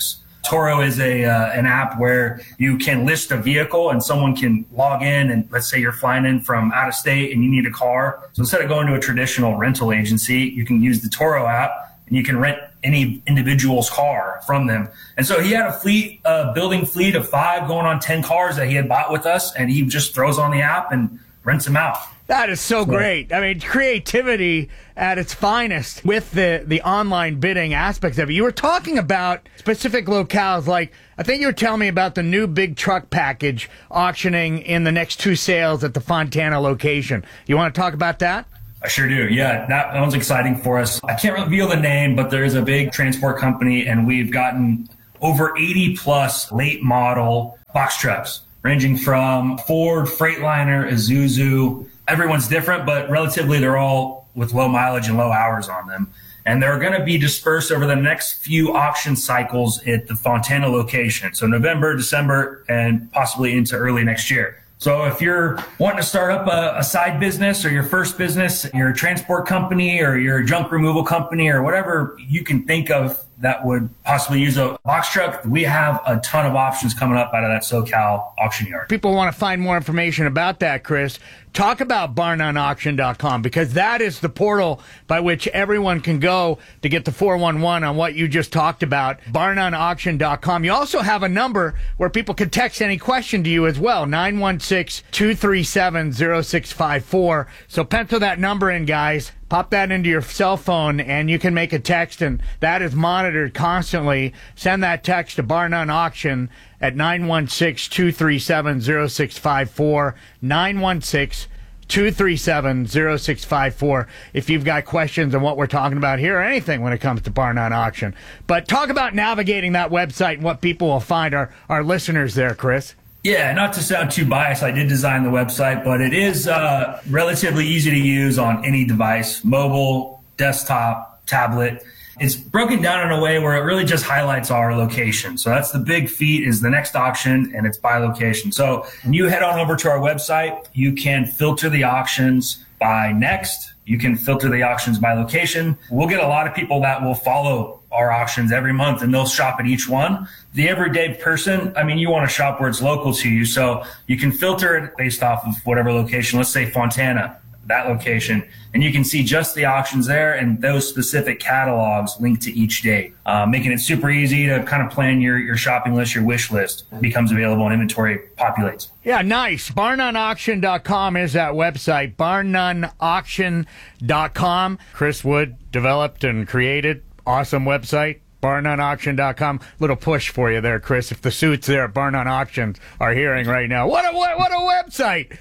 Toro is a uh, an app where you can list a vehicle and someone can log in, and let's say you're flying in from out of state and you need a car. So instead of going to a traditional rental agency, you can use the Toro app and you can rent any individual's car from them. And so he had a fleet, uh, building fleet of five going on ten cars that he had bought with us, and he just throws on the app and rents them out. That is so great. I mean, creativity at its finest with the, the online bidding aspects of it. You were talking about specific locales, like I think you were telling me about the new big truck package auctioning in the next two sales at the Fontana location. You want to talk about that? I sure do. Yeah, that one's exciting for us. I can't reveal the name, but there is a big transport company, and we've gotten over eighty plus late model box trucks, ranging from Ford, Freightliner, Isuzu. Everyone's different, but relatively they're all with low mileage and low hours on them. And they're going to be dispersed over the next few auction cycles at the Fontana location. So November, December, and possibly into early next year. So if you're wanting to start up a, a side business or your first business, you're a transport company or you're a junk removal company or whatever you can think of that would possibly use a box truck, we have a ton of options coming up out of that SoCal auction yard. People want to find more information about that, Chris. Talk about bar none auction dot com, because that is the portal by which everyone can go to get the four one one on what you just talked about, bar none auction dot com. You also have a number where people can text any question to you as well, nine one six, two three seven, zero six five four. So pencil that number in, guys. Pop that into your cell phone, and you can make a text, and that is monitored constantly. Send that text to Bar None Auction at nine one six, two three seven, zero six five four, nine one six, two three seven, zero six five four if you've got questions on what we're talking about here or anything when it comes to Bar None Auction. But talk about navigating that website and what people will find, our, our listeners there, Chris. Yeah, not to sound too biased, I did design the website, but it is uh, relatively easy to use on any device, mobile, desktop, tablet. It's broken down in a way where it really just highlights our location. So that's the big feat, is the next auction, and it's by location. So when you head on over to our website, you can filter the auctions by next. You can filter the auctions by location. We'll get a lot of people that will follow our auctions every month, and they'll shop at each one. The everyday person, I mean, you want to shop where it's local to you, so you can filter it based off of whatever location. Let's say Fontana, that location, and you can see just the auctions there and those specific catalogs linked to each day, uh, making it super easy to kind of plan your, your shopping list, your wish list becomes available and inventory populates. Yeah, nice. bar none auction dot com is that website, bar none auction dot com. Chris Wood developed and created. Awesome website, bar none auction dot com. Little push for you there, Chris, if the suits there at Bar None Auctions are hearing right now. What a what a website!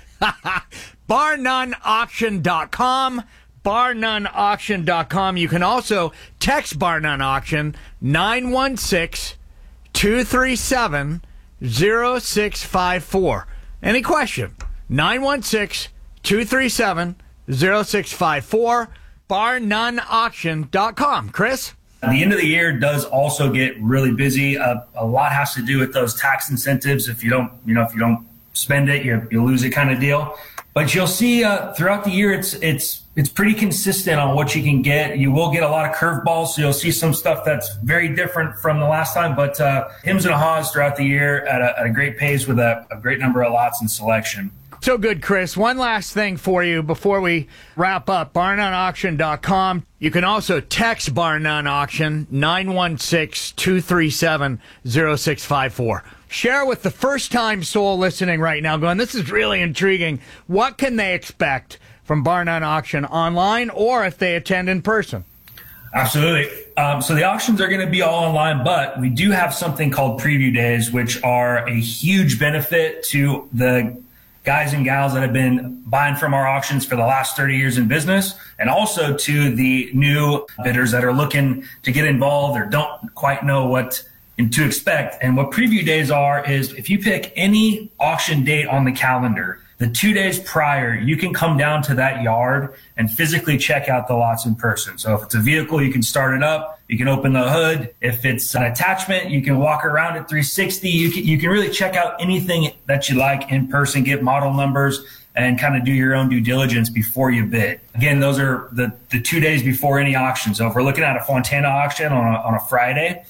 bar none auction dot com, bar none auction dot com. You can also text Bar None Auction, nine one six, two three seven, zero six five four. Any question? nine one six, two three seven, zero six five four. bar none auction dot com. Chris? The end of the year does also get really busy. Uh, a lot has to do with those tax incentives. If you don't, you know, if you don't spend it, you, you lose it kind of deal. But you'll see uh, throughout the year, it's it's it's pretty consistent on what you can get. You will get a lot of curveballs, so you'll see some stuff that's very different from the last time. But uh, hims and haws throughout the year at a, at a great pace with a, a great number of lots and selection. So good, Chris. One last thing for you before we wrap up. bar none auction dot com. You can also text Bar None Auction, nine one six, two three seven, zero six five four. Share with the first-time soul listening right now going, this is really intriguing. What can they expect from Bar None Auction online or if they attend in person? Absolutely. Um, so the auctions are going to be all online, but we do have something called preview days, which are a huge benefit to the guys and gals that have been buying from our auctions for the last thirty years in business, and also to the new bidders that are looking to get involved or don't quite know what to expect. And what preview days are is if you pick any auction date on the calendar, the two days prior, you can come down to that yard and physically check out the lots in person. So if it's a vehicle, you can start it up. You can open the hood. If it's an attachment, you can walk around at three sixty. You can, you can really check out anything that you like in person, get model numbers, and kind of do your own due diligence before you bid. Again, those are the, the two days before any auction. So if we're looking at a Fontana auction on a, on a Friday,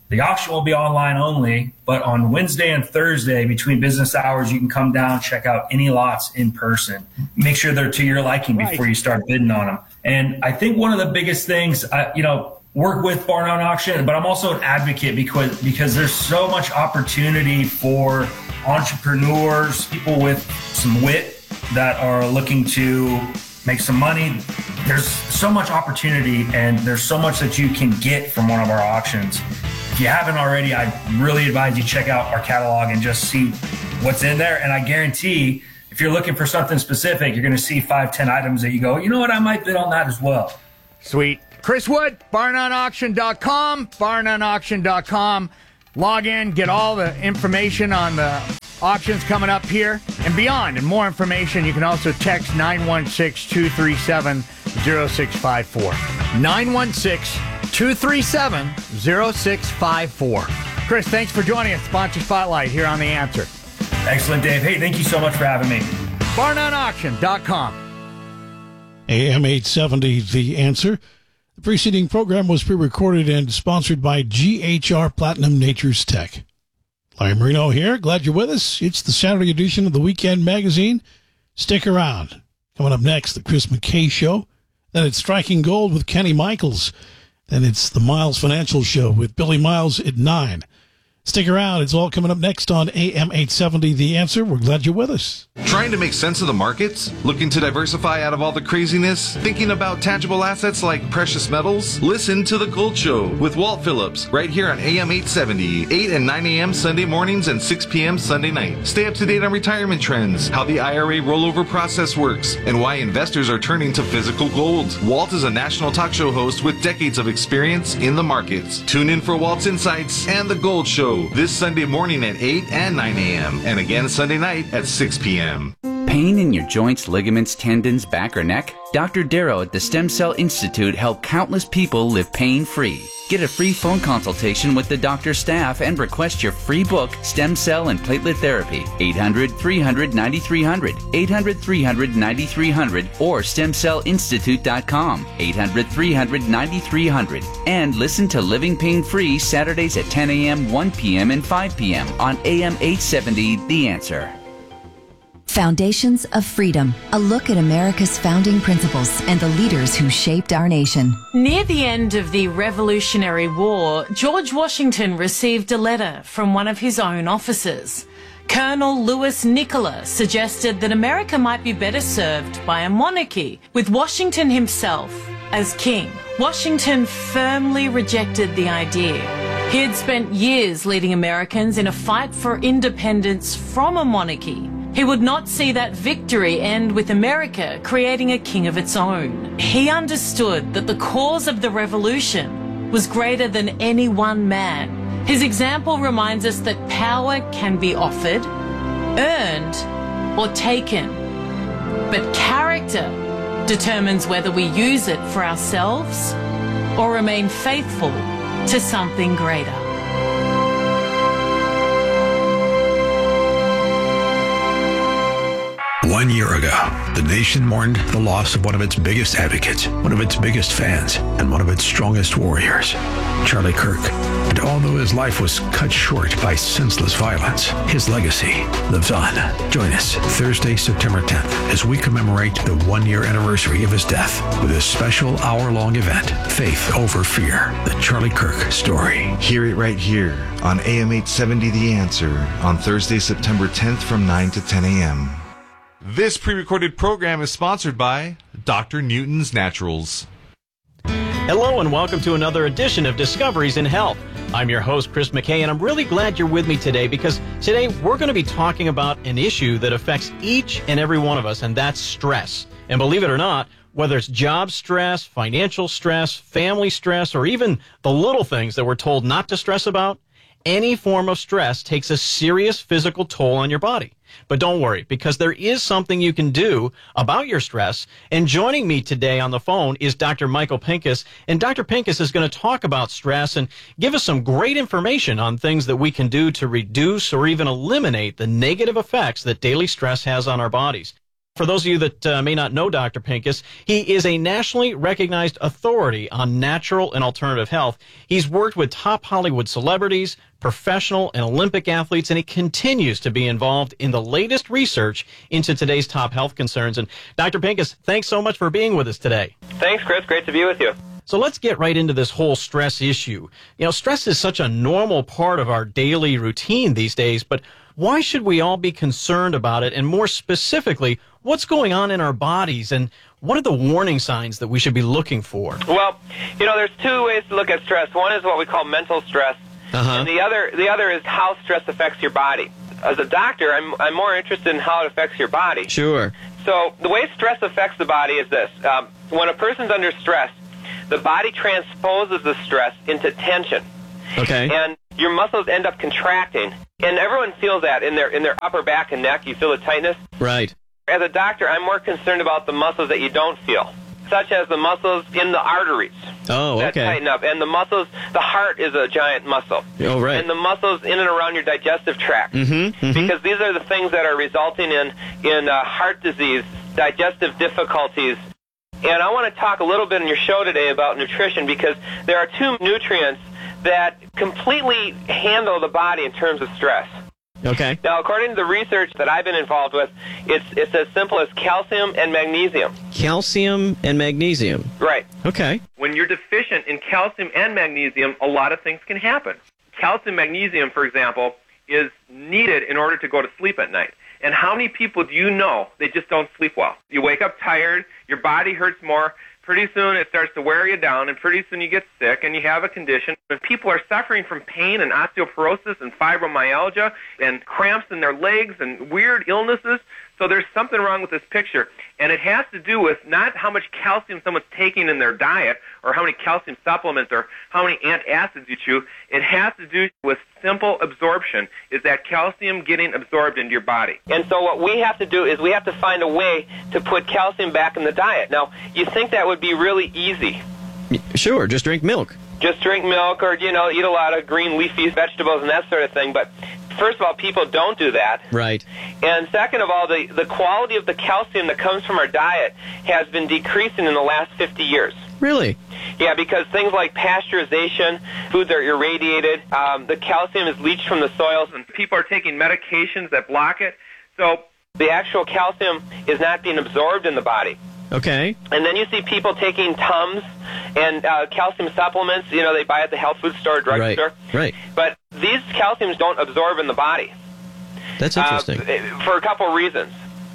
The auction will be online only, but on Wednesday and Thursday between business hours, you can come down, check out any lots in person. Make sure they're to your liking Right. before you start bidding on them. And I think one of the biggest things, uh, you know, work with Barn on Auction, but I'm also an advocate because because there's so much opportunity for entrepreneurs, people with some wit that are looking to make some money. There's so much opportunity, and there's so much that you can get from one of our auctions. If you haven't already, I really advise you check out our catalog and just see what's in there. And I guarantee if you're looking for something specific, you're going to see five, ten items that you go, you know what, I might bid on that as well. Sweet. Chris Wood, barn on auction dot com, barn on auction dot com. Log in, get all the information on the auctions coming up here and beyond. And more information, you can also text nine one six, two three seven, zero six five four. nine one six, two three seven, zero six five four. Chris, thanks for joining us. Sponsor Spotlight here on The Answer. Excellent, Dave. Hey, thank you so much for having me. barn on auction dot com. A M eight seventy, The Answer. The preceding program was pre-recorded and sponsored by G H R Platinum Nature's Tech. Larry Marino here. Glad you're with us. It's the Saturday edition of the Weekend Magazine. Stick around. Coming up next, the Chris McKay Show. Then it's Striking Gold with Kenny Michaels. Then it's the Miles Financial Show with Billy Miles at nine. Stick around. It's all coming up next on A M eight seventy, The Answer. We're glad you're with us. Trying to make sense of the markets? Looking to diversify out of all the craziness? Thinking about tangible assets like precious metals? Listen to The Gold Show with Walt Phillips right here on A M eight seventy, eight and nine a.m. Sunday mornings and six p.m. Sunday night. Stay up to date on retirement trends, how the I R A rollover process works, and why investors are turning to physical gold. Walt is a national talk show host with decades of experience in the markets. Tune in for Walt's Insights and The Gold Show this Sunday morning at eight and nine a.m. and again Sunday night at six p.m. Pain in your joints, ligaments, tendons, back, or neck? Doctor Darrow at the Stem Cell Institute helped countless people live pain-free. Get a free phone consultation with the doctor's staff and request your free book, Stem Cell and Platelet Therapy. eight hundred, three hundred, ninety-three hundred, eight hundred, three hundred, ninety-three hundred, or stem cell institute dot com, eight hundred, three hundred, ninety-three hundred. And listen to Living Pain Free Saturdays at ten a.m., one p.m., and five p.m. on A M eight seventy, The Answer. Foundations of Freedom, a look at America's founding principles and the leaders who shaped our nation. Near the end of the Revolutionary War, George Washington received a letter from one of his own officers. Colonel Louis Nicholas suggested that America might be better served by a monarchy, with Washington himself as king. Washington firmly rejected the idea. He had spent years leading Americans in a fight for independence from a monarchy. He would not see that victory end with America creating a king of its own. He understood that the cause of the revolution was greater than any one man. His example reminds us that power can be offered, earned, or taken. But character determines whether we use it for ourselves or remain faithful to something greater. One year ago, the nation mourned the loss of one of its biggest advocates, one of its biggest fans, and one of its strongest warriors, Charlie Kirk. And although his life was cut short by senseless violence, his legacy lives on. Join us Thursday, September tenth, as we commemorate the one-year anniversary of his death with a special hour-long event, Faith Over Fear, the Charlie Kirk story. Hear it right here on A M eight seventy, The Answer, on Thursday, September tenth from nine to ten a.m. This pre-recorded program is sponsored by Doctor Newton's Naturals. Hello and welcome to another edition of Discoveries in Health. I'm your host, Chris McKay, and I'm really glad you're with me today because today we're going to be talking about an issue that affects each and every one of us, and that's stress. And believe it or not, whether it's job stress, financial stress, family stress, or even the little things that we're told not to stress about, any form of stress takes a serious physical toll on your body. But don't worry, because there is something you can do about your stress. And joining me today on the phone is Doctor Michael Pincus. And Doctor Pincus is going to talk about stress and give us some great information on things that we can do to reduce or even eliminate the negative effects that daily stress has on our bodies. For those of you that uh, may not know Doctor Pincus, he is a nationally recognized authority on natural and alternative health. He's worked with top Hollywood celebrities, professional and Olympic athletes, and he continues to be involved in the latest research into today's top health concerns. And Doctor Pincus, thanks so much for being with us today. Thanks, Chris. Great to be with you. So let's get right into this whole stress issue. You know, stress is such a normal part of our daily routine these days, but why should we all be concerned about it? And more specifically, what's going on in our bodies and what are the warning signs that we should be looking for? Well, you know, there's two ways to look at stress. One is what we call mental stress, uh-huh. and the other the other is how stress affects your body. As a doctor, I'm, I'm more interested in how it affects your body. Sure. So the way stress affects the body is this. Um, when a person's under stress, the body transposes the stress into tension. Okay. And your muscles end up contracting. And everyone feels that in their in their upper back and neck. You feel the tightness. Right. As a doctor, I'm more concerned about the muscles that you don't feel, such as the muscles in the arteries. Oh, that okay. tighten up. And the muscles, the heart is a giant muscle. Oh, right. And the muscles in and around your digestive tract. Mm-hmm, mm-hmm. Because these are the things that are resulting in, in uh, heart disease, digestive difficulties. And I want to talk a little bit in your show today about nutrition because there are two nutrients that completely handle the body in terms of stress. Okay. Now, according to the research that I've been involved with, it's it's as simple as calcium and magnesium. Calcium and magnesium. Right. Okay. When you're deficient in calcium and magnesium, a lot of things can happen. Calcium, magnesium, for example, is needed in order to go to sleep at night. And how many people do you know, they just don't sleep well? You wake up tired, your body hurts more, pretty soon it starts to wear you down, and pretty soon you get sick and you have a condition. And people are suffering from pain and osteoporosis and fibromyalgia and cramps in their legs and weird illnesses. So there's something wrong with this picture. And it has to do with not how much calcium someone's taking in their diet or how many calcium supplements or how many antacids you chew. It has to do with simple absorption. Is that calcium getting absorbed into your body? And so what we have to do is we have to find a way to put calcium back in the diet. Now, you think that would be really easy. Sure, just drink milk. Just drink milk or, you know, eat a lot of green leafy vegetables and that sort of thing. But first of all, people don't do that. Right. And second of all, the, the quality of the calcium that comes from our diet has been decreasing in the last fifty years. Really? Yeah, because things like pasteurization, foods are irradiated, um, the calcium is leached from the soils, and people are taking medications that block it. So the actual calcium is not being absorbed in the body. Okay. And then you see people taking Tums and uh, calcium supplements, you know, they buy at the health food store, drugstore. Right, right. But these calciums don't absorb in the body. That's interesting. Uh, for a couple of reasons.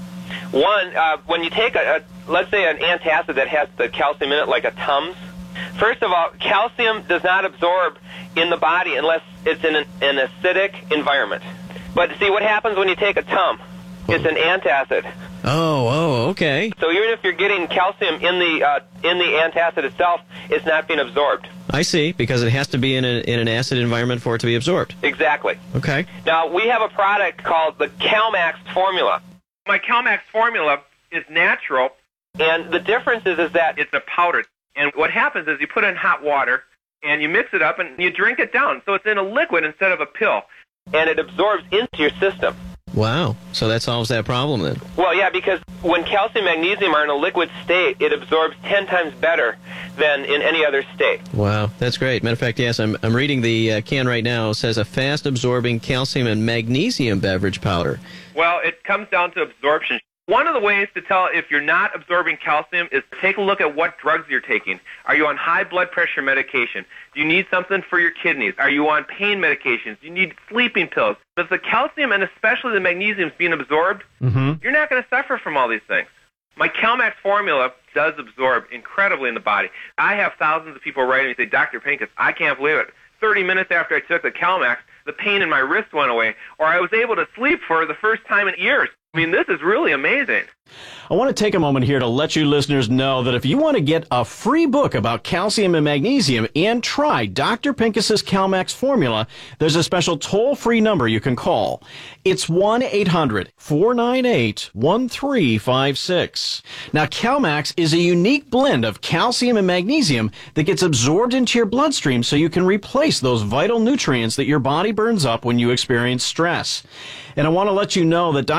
One, uh, when you take, a, a, let's say, an antacid that has the calcium in it, like a Tums, first of all, calcium does not absorb in the body unless it's in an, an acidic environment. But see, what happens when you take a Tum? It's an antacid. Oh, oh, okay. So even if you're getting calcium in the uh, in the antacid itself, it's not being absorbed. I see, because it has to be in, a, in an acid environment for it to be absorbed. Exactly. Okay. Now, we have a product called the CalMax formula. My CalMax formula is natural, and the difference is, is that it's a powder. And what happens is you put it in hot water, and you mix it up, and you drink it down. So it's in a liquid instead of a pill, and it absorbs into your system. Wow. So that solves that problem then. Well, yeah, because when calcium and magnesium are in a liquid state, it absorbs ten times better than in any other state. Wow, that's great. Matter of fact, yes, I'm, I'm reading the uh, can right now. It says a fast-absorbing calcium and magnesium beverage powder. Well, it comes down to absorption. One of the ways to tell if you're not absorbing calcium is take a look at what drugs you're taking. Are you on high blood pressure medication? Do you need something for your kidneys? Are you on pain medications? Do you need sleeping pills? If the calcium and especially the magnesium is being absorbed, mm-hmm. you're not going to suffer from all these things. My CalMax formula does absorb incredibly in the body. I have thousands of people writing me and say, Doctor Pincus, I can't believe it. thirty minutes after I took the CalMax, the pain in my wrist went away, or I was able to sleep for the first time in years. I mean, this is really amazing. I want to take a moment here to let you listeners know that if you want to get a free book about calcium and magnesium and try Doctor Pincus's CalMax formula, there's a special toll-free number you can call. It's one eight hundred four nine eight one three five six. Now, CalMax is a unique blend of calcium and magnesium that gets absorbed into your bloodstream so you can replace those vital nutrients that your body burns up when you experience stress. And I want to let you know that Doctor Pincus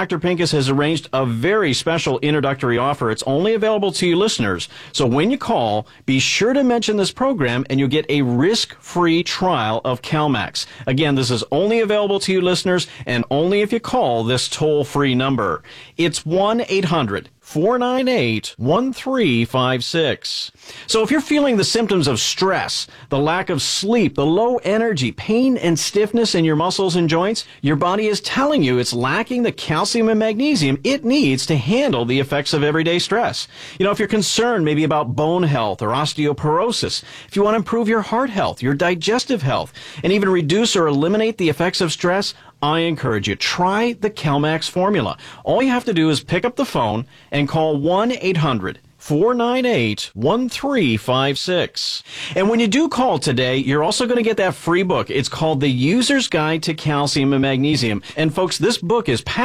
Vegas has arranged a very special introductory offer. It's only available to you listeners. So when you call, be sure to mention this program and you'll get a risk-free trial of CalMax. Again, this is only available to you listeners and only if you call this toll-free number. It's one eight hundred four nine eight one three five six. So if you're feeling the symptoms of stress, the lack of sleep, the low energy, pain and stiffness in your muscles and joints, your body is telling you it's lacking the calcium and magnesium it needs to handle the effects of everyday stress. You know, if you're concerned maybe about bone health or osteoporosis, if you want to improve your heart health, your digestive health, and even reduce or eliminate the effects of stress, I encourage you, try the CalMax formula. All you have to do is pick up the phone and call one eight hundred four nine eight one three five six. And when you do call today, you're also going to get that free book. It's called The User's Guide to Calcium and Magnesium. And folks, this book is packed